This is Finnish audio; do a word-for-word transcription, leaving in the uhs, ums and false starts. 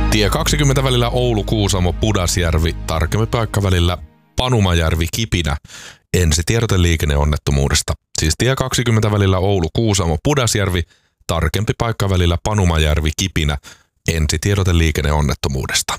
Tie kaksikymmentä välillä Oulu-Kuusamo Pudasjärvi, tarkempi paikka välillä Panumajärvi Kipinä. Ensitiedote liikenneonnettomuudesta. Siis tie kaksikymmentä välillä Oulu-Kuusamo Pudasjärvi, tarkempi paikka välillä Panumajärvi Kipinä. Ensitiedote liikenneonnettomuudesta.